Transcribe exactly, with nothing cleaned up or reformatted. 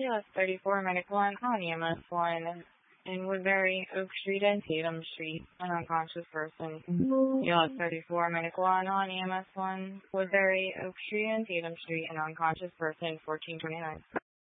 U S thirty-four Medical one on E M S one in Woodbury, Oak Street, and Tatum Street, an unconscious person. U S thirty-four Medical one on E M S one, Woodbury, Oak Street, and Tatum Street, an unconscious person, fourteen twenty-nine.